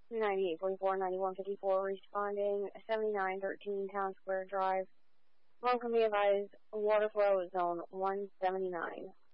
9844, 9154, responding 7913 Town Square Drive. Welcome, be advised, water flow zone 179.